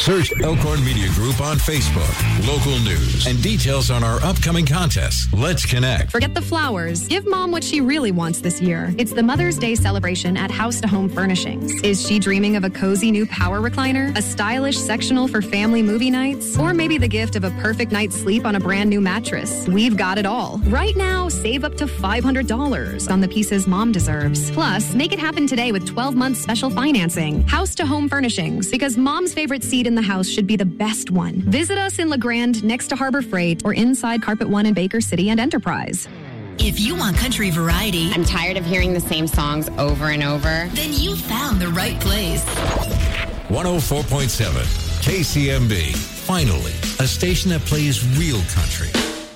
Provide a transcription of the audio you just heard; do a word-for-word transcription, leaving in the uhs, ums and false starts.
Search Elkhorn Media Group on Facebook, local news, and details on our upcoming contests. Let's connect. Forget the flowers. Give mom what she really wants this year. It's the Mother's Day celebration at House to Home Furnishings. Is she dreaming of a cozy new power recliner, a stylish sectional for family movie nights, or maybe the gift of a perfect night's sleep on a brand new mattress? We've got it all. Right now, save up to five hundred dollars on the pieces mom deserves. Plus, make it happen today with twelve months special financing. House to Home Furnishings, because mom's favorite seat in the house should be the best one. Visit us in La Grande next to Harbor Freight or inside Carpet One in Baker City and Enterprise. If you want country variety, I'm tired of hearing the same songs over and over, then you found the right place. one oh four point seven K C M B. Finally, a station that plays real country.